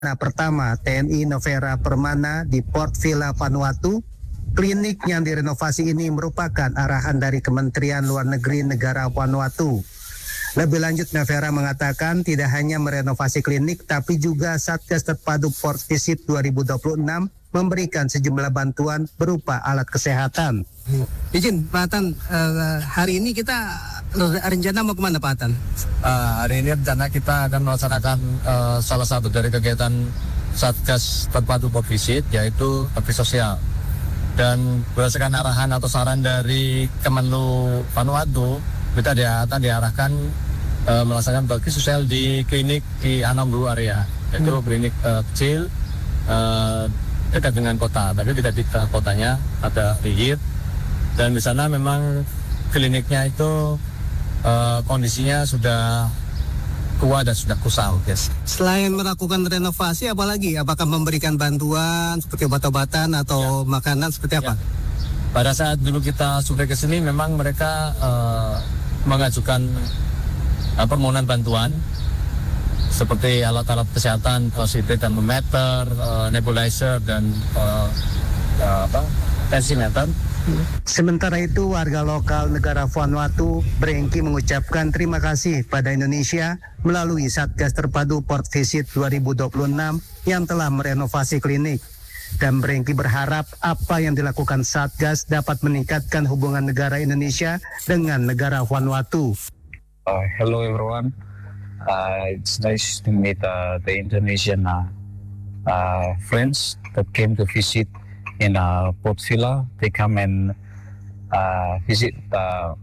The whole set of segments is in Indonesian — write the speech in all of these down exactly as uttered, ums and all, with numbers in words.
Nah, pertama, T N I Novera Permana di Port Vila Vanuatu. Klinik yang direnovasi ini merupakan arahan dari Kementerian Luar Negeri negara Vanuatu. Lebih lanjut, Novera mengatakan tidak hanya merenovasi klinik, tapi juga Satgas Terpadu Port Visit dua ribu dua puluh enam memberikan sejumlah bantuan berupa alat kesehatan. Izin, Pak Atan, uh, hari ini kita rencana mau kemana, Pak Atan? Uh, hari ini rencana kita akan melaksanakan uh, salah satu dari kegiatan Satgas Terpadu Port Visit, yaitu bakti sosial. Dan berdasarkan arahan atau saran dari Kemenlu Vanuatu, kita di, akan diarahkan uh, melaksanakan bakti sosial di klinik di Anambru area, yaitu hmm. klinik uh, kecil uh, dekat dengan kota, tapi tidak di kotanya, ada pinggir. Dan di sana memang kliniknya itu uh, kondisinya sudah tua dan sudah kusam. Yes. Selain melakukan renovasi, apa lagi? Apakah memberikan bantuan seperti obat-obatan atau ya. makanan seperti apa? Ya. Pada saat dulu kita survei ke sini, memang mereka uh, mengajukan uh, permohonan bantuan seperti alat-alat kesehatan, oksimeter, termometer, uh, nebulizer, dan uh, uh, apa, tensimeter. Sementara itu, warga lokal negara Vanuatu berengki mengucapkan terima kasih pada Indonesia melalui Satgas Terpadu Port Visit dua ribu dua puluh enam yang telah merenovasi klinik. Dan berengki berharap apa yang dilakukan Satgas dapat meningkatkan hubungan negara Indonesia dengan negara Vanuatu. Uh, hello everyone, uh, it's nice to meet uh, the Indonesian uh, uh, friends that came to visit in uh, Port Vila. They come and uh, visit uh,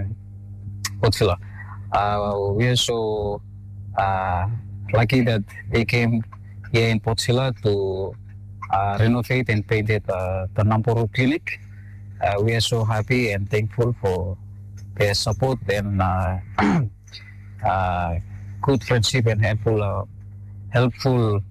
Port Vila. Uh, we are so uh, lucky that they came here in Port Vila to uh, renovate and paint it, uh, the Nampuru Clinic. Uh, we are so happy and thankful for their support and uh, uh, good friendship and helpful, uh, helpful.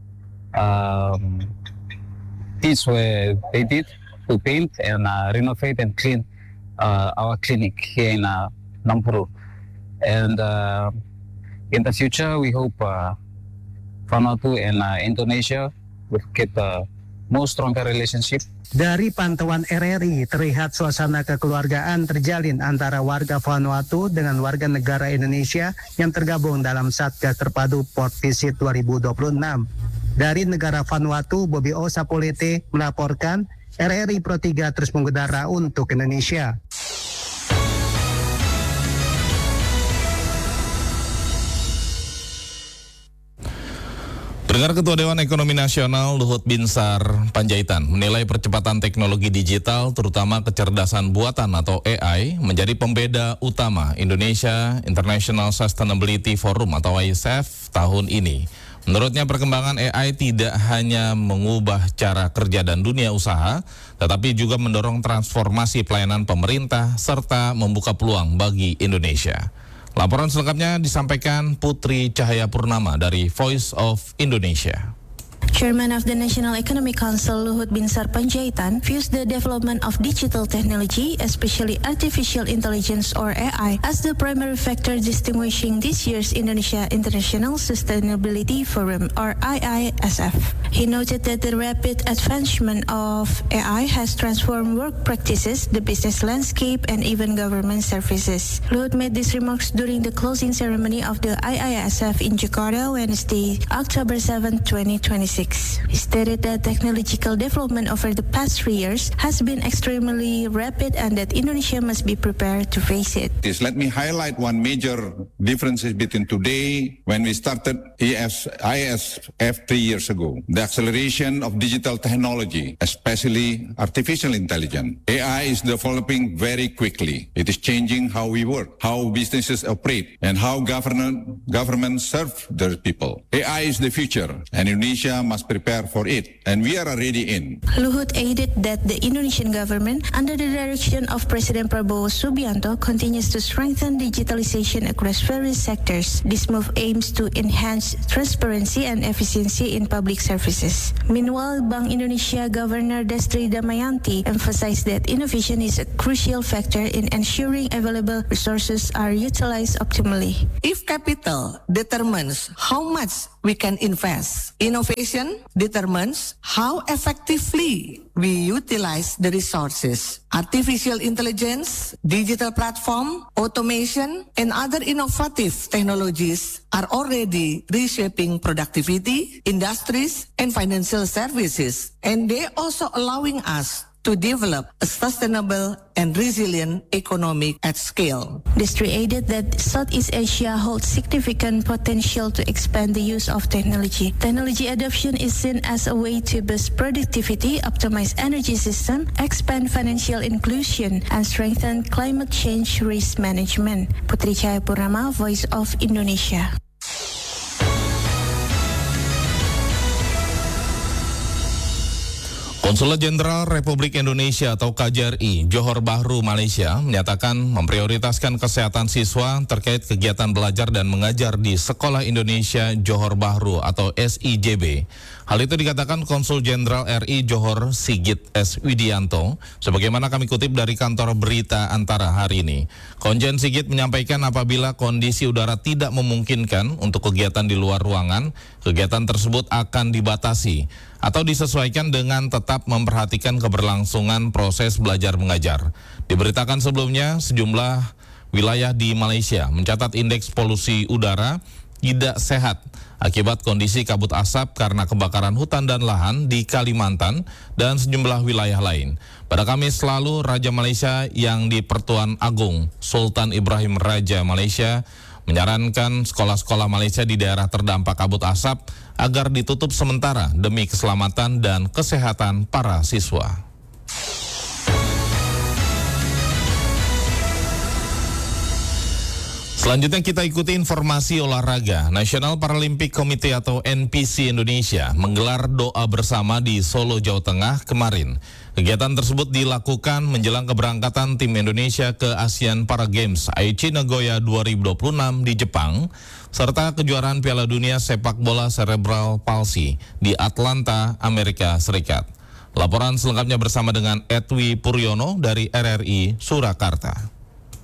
Um, These were they did to paint and uh, renovate and clean uh, our clinic here in uh, Nampuru. And uh, in the future, we hope uh, Vanuatu and uh, Indonesia will get a more stronger relationship. Dari pantauan R R I, terlihat suasana kekeluargaan terjalin antara warga Vanuatu dengan warga negara Indonesia yang tergabung dalam Satgas Terpadu Port Visit dua ribu dua puluh enam. Dari negara Vanuatu, Bobi O. Sapolete melaporkan, R R I Pro tiga terus mengudara untuk Indonesia. Pendengar, Ketua Dewan Ekonomi Nasional Luhut Binsar Panjaitan menilai percepatan teknologi digital, terutama kecerdasan buatan atau A I, menjadi pembeda utama Indonesia International Sustainability Forum atau I S F tahun ini. Menurutnya, perkembangan A I tidak hanya mengubah cara kerja dan dunia usaha, tetapi juga mendorong transformasi pelayanan pemerintah serta membuka peluang bagi Indonesia. Laporan selengkapnya disampaikan Putri Cahaya Purnama dari Voice of Indonesia. Chairman of the National Economic Council Luhut Binsar Panjaitan views the development of digital technology, especially artificial intelligence or A I, as the primary factor distinguishing this year's Indonesia International Sustainability Forum or I I S F. He noted that the rapid advancement of A I has transformed work practices, the business landscape, and even government services. Luhut made these remarks during the closing ceremony of the I I S F in Jakarta, Wednesday, October seventh, twenty twenty-six. He stated that technological development over the past three years has been extremely rapid and that Indonesia must be prepared to face it. Let me highlight one major difference between today when we started I S F three years ago. The acceleration of digital technology, especially artificial intelligence. A I is developing very quickly. It is changing how we work, how businesses operate, and how government governments serve their people. A I is the future, and Indonesia must must prepare for it, and we are already in. Luhut added that the Indonesian government, under the direction of President Prabowo Subianto, continues to strengthen digitalization across various sectors. This move aims to enhance transparency and efficiency in public services. Meanwhile, Bank Indonesia Governor Destri Damayanti emphasized that innovation is a crucial factor in ensuring available resources are utilized optimally. If capital determines how much we can invest, innovation determines how effectively we utilize the resources. Artificial intelligence, digital platform, automation, and other innovative technologies are already reshaping productivity, industries, and financial services. And they also allowing us to develop a sustainable and resilient economy at scale. Destri added that Southeast Asia holds significant potential to expand the use of technology. Technology adoption is seen as a way to boost productivity, optimize energy system, expand financial inclusion, and strengthen climate change risk management. Putri Cahayapurnama, Voice of Indonesia. Konsulat Jenderal Republik Indonesia atau K J R I Johor Bahru, Malaysia menyatakan memprioritaskan kesehatan siswa terkait kegiatan belajar dan mengajar di Sekolah Indonesia Johor Bahru atau S I J B. Hal itu dikatakan Konsul Jenderal R I Johor Sigit S. Widianto, sebagaimana kami kutip dari kantor berita Antara hari ini. Konjen Sigit menyampaikan apabila kondisi udara tidak memungkinkan untuk kegiatan di luar ruangan, kegiatan tersebut akan dibatasi atau disesuaikan dengan tetap memperhatikan keberlangsungan proses belajar mengajar. Diberitakan sebelumnya, sejumlah wilayah di Malaysia mencatat indeks polusi udara tidak sehat akibat kondisi kabut asap karena kebakaran hutan dan lahan di Kalimantan dan sejumlah wilayah lain. Pada Kamis lalu, Raja Malaysia yang di Pertuan Agung Sultan Ibrahim Raja Malaysia menyarankan sekolah-sekolah Malaysia di daerah terdampak kabut asap agar ditutup sementara demi keselamatan dan kesehatan para siswa. Selanjutnya kita ikuti informasi olahraga. National Paralympic Committee atau N P C Indonesia menggelar doa bersama di Solo, Jawa Tengah kemarin. Kegiatan tersebut dilakukan menjelang keberangkatan tim Indonesia ke Asian Para Games Aichi Nagoya dua ribu dua puluh enam di Jepang, serta kejuaraan Piala Dunia Sepak Bola Cerebral Palsy di Atlanta, Amerika Serikat. Laporan selengkapnya bersama dengan Edwi Puryono dari R R I Surakarta.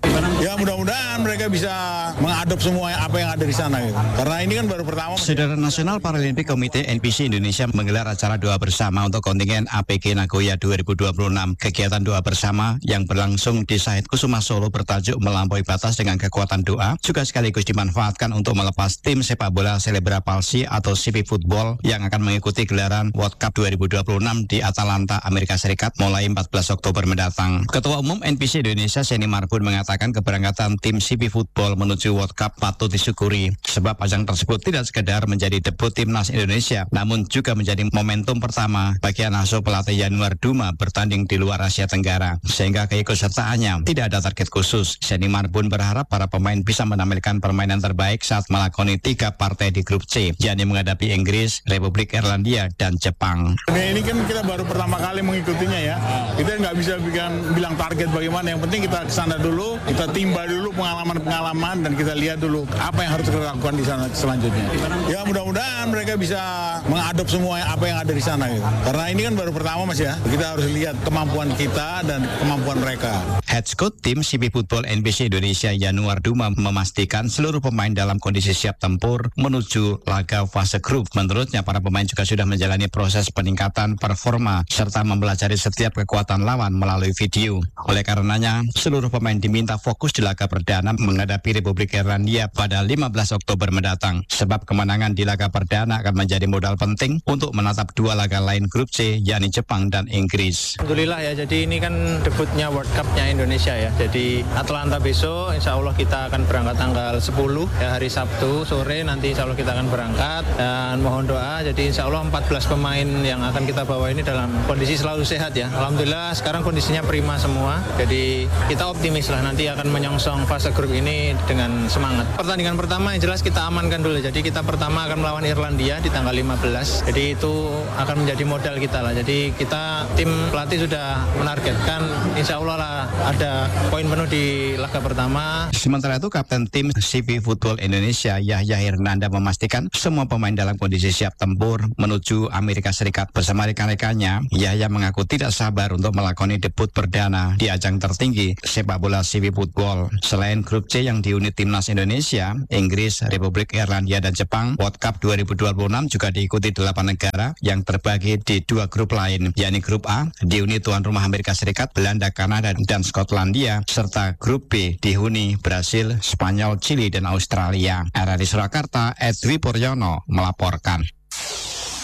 Ya mudah-mudahan mereka bisa mengadop semua apa yang ada di sana gitu. Karena ini kan baru pertama. Saudara National Paralympic Committee N P C Indonesia menggelar acara doa bersama untuk kontingen A P G Nagoya dua ribu dua puluh enam. Kegiatan doa bersama yang berlangsung di Sahid Kusuma Solo bertajuk Melampaui Batas dengan Kekuatan Doa juga sekaligus dimanfaatkan untuk melepas tim sepak bola Cerebral Palsy atau C P Football yang akan mengikuti gelaran World Cup dua ribu dua puluh enam di Atlanta, Amerika Serikat mulai empat belas Oktober mendatang. Ketua Umum N P C Indonesia Seni Marbun mengatakan keberangkatan tim C P Football menuju World Cup patut disyukuri sebab ajang tersebut tidak sekedar menjadi debut timnas Indonesia namun juga menjadi momentum pertama bagi asuh pelatih Yanuar Duma bertanding di luar Asia Tenggara sehingga keikutsertaannya tidak ada target khusus. Seni Marbun berharap para pemain bisa menampilkan permainan terbaik saat melakoni tiga partai di grup C, yakni menghadapi Inggris, Republik Irlandia, dan Jepang. Ini kan kita baru pertama kali mengikutinya ya. Kita nggak bisa bilang, bilang target bagaimana. Yang penting kita kesana dulu, kita timba dulu pengalaman-pengalaman dan kita lihat dulu apa yang harus kita lakukan di sana selanjutnya. Ya mudah-mudahan mereka bisa mengadop semua apa yang ada di sana gitu. Karena ini kan baru pertama Mas ya. Kita harus lihat kemampuan kita dan kemampuan mereka. Head coach tim C P Football N P C Indonesia Yanuar Duma memastikan seluruh pemain dalam kondisi siap tempur menuju laga fase grup. Menurutnya para pemain juga sudah menjalani proses peningkatan performa serta mempelajari setiap kekuatan lawan melalui video. Oleh karenanya, seluruh pemain diminta fokus di laga perdana menghadapi Republik Irlandia pada lima belas Oktober mendatang. Sebab kemenangan di laga perdana akan menjadi modal penting untuk menatap dua laga lain grup C, yakni Jepang dan Inggris. Alhamdulillah ya, jadi ini kan debutnya World Cup-nya Indonesia ya. Jadi Atlanta besok, insya Allah kita akan berangkat tanggal sepuluh ya, hari Sabtu sore nanti insya Allah kita akan berangkat. Dan mohon doa, jadi insya Allah empat belas pemain yang akan kita bawa ini dalam kondisi selalu sehat ya. Alhamdulillah sekarang kondisinya prima semua, jadi kita optimis lah nanti nanti akan menyongsong fase grup ini dengan semangat. Pertandingan pertama yang jelas kita amankan dulu. Jadi kita pertama akan melawan Irlandia di tanggal lima belas. Jadi itu akan menjadi modal kita lah. Jadi kita tim pelatih sudah menargetkan insya Allah lah ada poin penuh di laga pertama. Sementara itu Kapten Tim C V Football Indonesia Yahya Hernanda memastikan semua pemain dalam kondisi siap tempur menuju Amerika Serikat bersama rekan-rekannya. Yahya mengaku tidak sabar untuk melakoni debut perdana di ajang tertinggi sepak bola C V Football. Selain grup C yang diunit timnas Indonesia, Inggris, Republik Irlandia dan Jepang, World Cup dua ribu dua puluh enam juga diikuti delapan negara yang terbagi di dua grup lain, yakni grup A diunit tuan rumah Amerika Serikat, Belanda, Kanada dan Skotlandia, serta grup B dihuni Brasil, Spanyol, Chili dan Australia. R R I Surakarta, Edwi Puryono melaporkan.